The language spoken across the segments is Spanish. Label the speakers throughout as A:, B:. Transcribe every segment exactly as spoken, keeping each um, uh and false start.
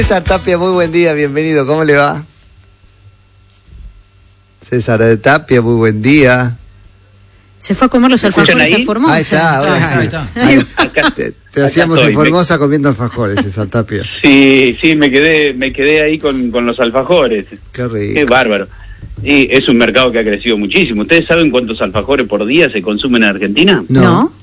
A: César Tapia, muy buen día, bienvenido, ¿cómo le va? César de Tapia, muy buen día.
B: Se fue a comer los alfajores a Formosa.
A: Ahí está, ahora
C: Ah,
A: sí.
C: ahí está.
A: Ahí,
D: Acá-
A: te te hacíamos
D: estoy,
A: en Formosa comiendo alfajores, César Tapia.
D: Sí, sí, me quedé, me quedé ahí con, con los alfajores.
A: Qué rico.
D: Qué bárbaro. Y es un mercado que ha crecido muchísimo. ¿Ustedes saben cuántos alfajores por día se consumen en Argentina?
A: No.
B: ¿No?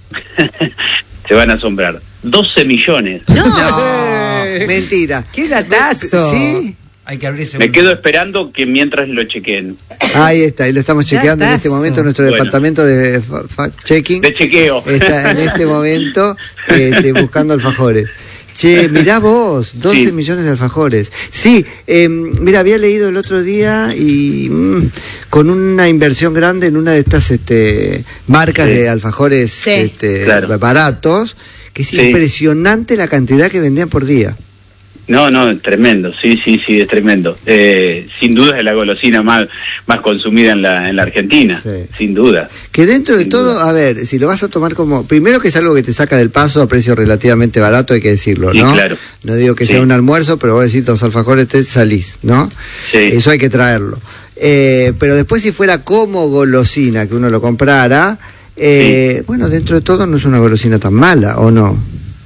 D: Se van a asombrar. doce millones.
B: No.
A: No, mentira.
E: ¡Qué datazo!
A: ¿Sí?
C: Hay que abrirse.
D: Me quedo esperando que mientras lo chequeen.
A: Ahí está, ahí lo estamos chequeando en este
E: Datazo.
A: momento. Nuestro
D: Bueno.
A: departamento de fa- fact-checking
D: De chequeo.
A: está en este momento este, buscando alfajores. Che, mirá vos, doce
D: Sí.
A: millones de alfajores. Sí, eh, mira, había leído el otro día y mm, con una inversión grande en una de estas este, marcas
D: Sí.
A: de alfajores
B: Sí.
A: este,
D: Claro.
A: baratos, que es
D: Sí.
A: impresionante la cantidad que vendían por día.
D: No, no, es tremendo, sí, sí, sí, es tremendo. Eh, sin duda es la golosina más, más consumida en la, en la Argentina,
A: Sí.
D: sin duda.
A: Que dentro de
D: Sin
A: todo,
D: duda.
A: a ver, si lo vas a tomar como... Primero que es algo que te saca del paso a precio relativamente barato, hay que decirlo,
D: Sí,
A: ¿no?
D: claro.
A: No digo que
D: Sí.
A: sea un almuerzo, pero vos decís dos alfajores, te salís, ¿no?
D: Sí.
A: Eso hay que traerlo. Eh, pero después si fuera como golosina, que uno lo comprara, eh, bueno, dentro de todo no es una golosina tan mala, ¿o no?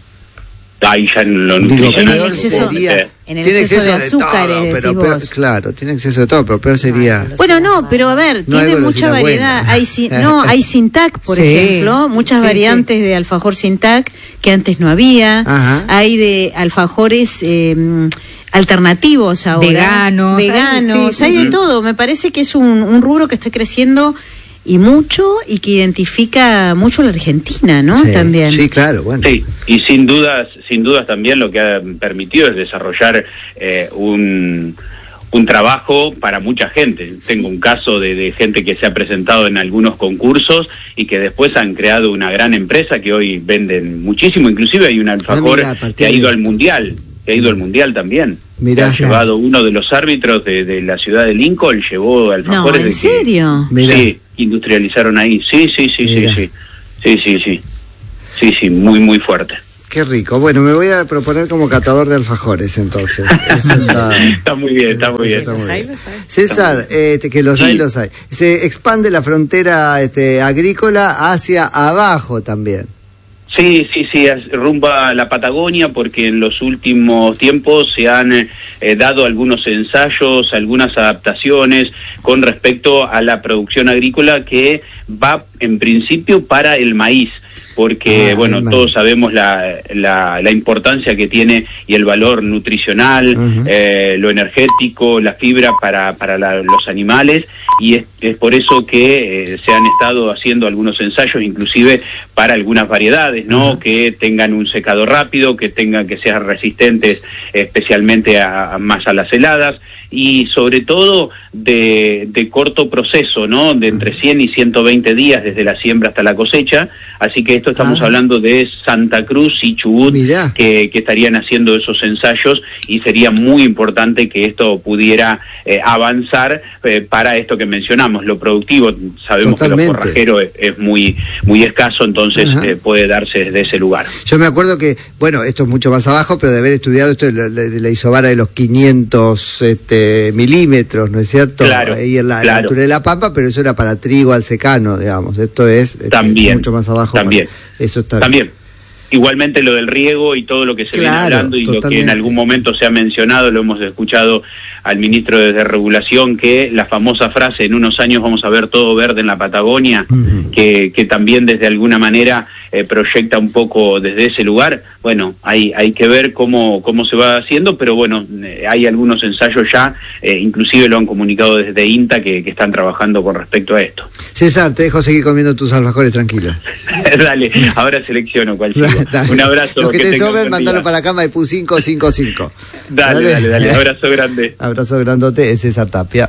D: Ahí ya en lo
A: Digo,
D: nutricional.
B: En el
A: peor
B: exceso-
A: sería...
B: en el
A: tiene
B: exceso de
A: todo,
B: azúcares,
A: pero
B: decís
A: peor-
B: vos.
A: claro, tiene exceso de todo, pero peor sería...
B: Bueno, no, pero a ver,
A: No hay
B: tiene
A: golosina
B: mucha variedad.
A: buena.
B: Hay sin- no, hay Sintac, por
E: Sí.
B: ejemplo, muchas
E: Sí,
B: variantes de alfajor Sintac que antes no había.
A: Ajá.
B: Hay de alfajores eh, alternativos ahora.
E: Veganos,
B: Veganos,
E: hay- sí, sí,
B: hay de
E: sí.
B: todo. Me parece que es un, un rubro que está creciendo y mucho y que identifica mucho a la Argentina, ¿no?
A: Sí,
B: También.
A: Sí, claro, bueno.
D: Sí, y sin dudas, sin dudas también lo que ha permitido es desarrollar eh, un, un trabajo para mucha gente. Tengo un caso de, de gente que se ha presentado en algunos concursos y que después han creado una gran empresa que hoy venden muchísimo. Inclusive hay un alfajor
A: Ah, mira, a partir
D: que ha
A: de
D: ido
A: esto.
D: al mundial, que ha ido al mundial también.
A: Mirá.
D: Que ha llevado uno de los árbitros de, de la ciudad de Lincoln, llevó
B: No,
D: alfajores
B: ¿en
D: de que-
B: serio?
A: Mirá.
D: Sí, industrializaron ahí. Sí, sí, sí, sí,
A: Mira.
D: sí. Sí, sí, sí. Sí, sí, muy, muy fuerte.
A: Qué rico. Bueno, me voy a proponer como catador de alfajores, entonces. Eso está,
D: Está muy bien, está muy
A: eso
D: bien.
A: está muy
E: Los hay,
A: bien.
E: los hay.
A: César, este, que los
D: Sí.
A: hay, los hay. Se expande la frontera este, agrícola hacia abajo también.
D: Sí, sí, sí, es rumbo a la Patagonia porque en los últimos tiempos se han eh, dado algunos ensayos, algunas adaptaciones con respecto a la producción agrícola que va en principio para el maíz. Porque,
A: Ah,
D: bueno,
A: el maíz.
D: todos sabemos la, la, la importancia que tiene y el valor nutricional,
A: Ujú.
D: eh, lo energético, la fibra para, para la- los animales, y es, es por eso que eh, se han estado haciendo algunos ensayos, inclusive para algunas variedades, ¿no?
A: Ajá.
D: Que tengan un secado rápido, que tengan que sean resistentes especialmente a, a más a las heladas, y sobre todo de, de corto proceso, ¿no? De entre cien y ciento veinte días desde la siembra hasta la cosecha. Así que esto estamos
A: Ah.
D: hablando de Santa Cruz y Chubut,
A: Mirá.
D: que, que estarían haciendo esos ensayos, y sería muy importante que esto pudiera eh, avanzar eh, para esto que mencionamos, lo productivo. Sabemos
A: Totalmente.
D: que lo forrajero es, es muy, muy escaso, entonces
A: Ajá.
D: eh, puede darse desde ese lugar.
A: Yo me acuerdo que, bueno, esto es mucho más abajo, pero de haber estudiado esto de la, de la isobara de los quinientos este, milímetros, ¿no es cierto?
D: Claro,
A: Ahí en la, en la
D: claro.
A: altura de la Pampa, pero eso era para trigo al secano, digamos. Esto es este,
D: También,
A: mucho más abajo.
D: también.
A: para- Eso está
D: También. Igualmente lo del riego y todo lo que se viene
A: Claro,
D: hablando y lo que
A: totalmente.
D: en algún momento se ha mencionado, lo hemos escuchado al ministro de Desregulación, que la famosa frase, en unos años vamos a ver todo verde en la Patagonia,
A: Ujú.
D: que, que también desde alguna manera eh, proyecta un poco desde ese lugar. Bueno, hay, hay que ver cómo, cómo se va haciendo, pero bueno, eh, hay algunos ensayos ya, eh, inclusive lo han comunicado desde INTA, que, que están trabajando con respecto a esto.
A: César, te dejo seguir comiendo tus alfajores tranquilo.
D: Dale, ahora selecciono cuál sigo.
A: Dale.
D: Un abrazo.
A: Los que, te
D: tengan
A: sobren,
D: buen
A: mandalo
D: día.
A: para acá, Maipú cinco cinco cinco.
D: Dale, dale, dale. Abrazo grande.
A: Abrazo grandote, es César Tapia.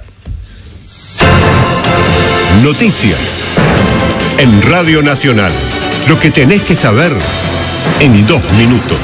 F: Noticias en Radio Nacional. Lo que tenés que saber en dos minutos.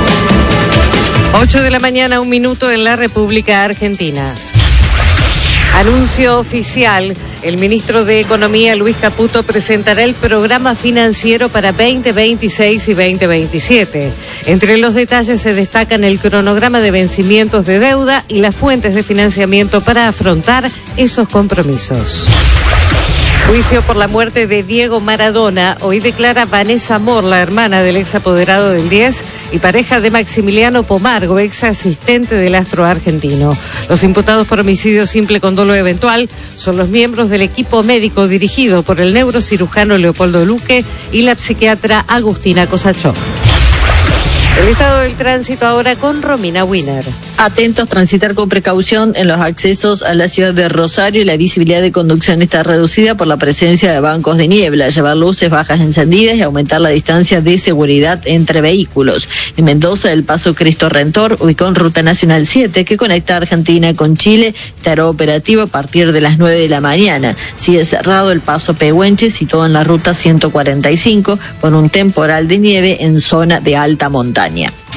E: ocho de la mañana, un minuto en la República Argentina.
C: Anuncio oficial. El ministro de Economía, Luis Caputo, presentará el programa financiero para veinte veintiséis y veinte veintisiete. Entre los detalles se destacan el cronograma de vencimientos de deuda y las fuentes de financiamiento para afrontar esos compromisos. Juicio por la muerte de Diego Maradona. Hoy declara Vanessa Mor, la hermana del ex apoderado del diez y pareja de Maximiliano Pomargo, ex asistente del astro argentino. Los imputados por homicidio simple con dolo eventual son los miembros del equipo médico dirigido por el neurocirujano Leopoldo Luque y la psiquiatra Agustina Cosachó. El estado del tránsito ahora con Romina Wiener.
E: Atentos, transitar con precaución en los accesos a la ciudad de Rosario. La visibilidad de conducción está reducida por la presencia de bancos de niebla. Llevar luces bajas encendidas y aumentar la distancia de seguridad entre vehículos. En Mendoza, el paso Cristo Redentor, ubicado en Ruta Nacional siete, que conecta Argentina con Chile, estará operativo a partir de las nueve de la mañana. Sigue cerrado el paso Pehuenche, situado en la Ruta ciento cuarenta y cinco, por un temporal de nieve en zona de alta montaña.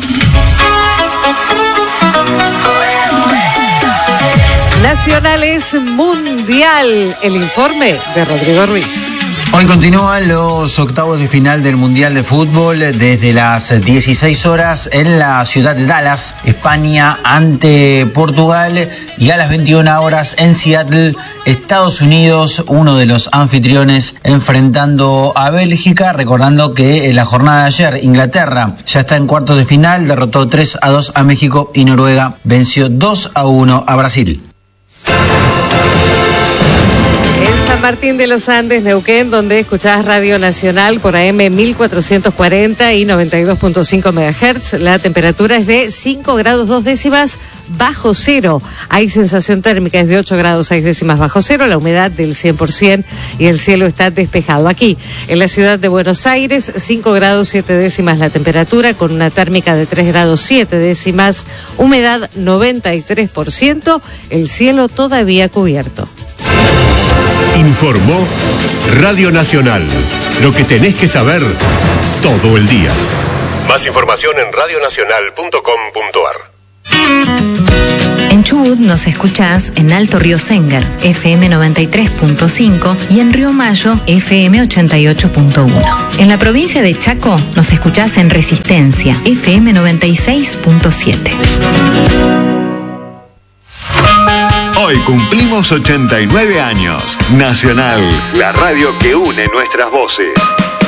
C: Nacionales Mundial, el informe de Rodrigo Ruiz.
G: Hoy continúan los octavos de final del Mundial de Fútbol desde las dieciséis horas en la ciudad de Dallas, España, ante Portugal, y a las veintiuna horas en Seattle, Estados Unidos, uno de los anfitriones, enfrentando a Bélgica. Recordando que en la jornada de ayer Inglaterra ya está en cuartos de final, derrotó tres a dos a México y Noruega venció dos a uno a Brasil.
C: En San Martín de los Andes, Neuquén, donde escuchás Radio Nacional por A M mil cuatrocientos cuarenta y noventa y dos punto cinco megahertz, la temperatura es de cinco grados dos décimas bajo cero. Hay sensación térmica, es de ocho grados seis décimas bajo cero, la humedad del cien por ciento y el cielo está despejado. Aquí, en la ciudad de Buenos Aires, cinco grados siete décimas la temperatura, con una térmica de tres grados siete décimas, humedad noventa y tres por ciento, el cielo todavía cubierto.
F: Informó Radio Nacional. Lo que tenés que saber todo el día. Más información en radio nacional punto com punto a r.
H: En Chubut nos escuchás en Alto Río Sengar, F M noventa y tres punto cinco, y en Río Mayo, F M ochenta y ocho punto uno. En la provincia de Chaco nos escuchás en Resistencia, F M noventa y seis punto siete.
I: Hoy cumplimos ochenta y nueve años. Nacional, la radio que une nuestras voces.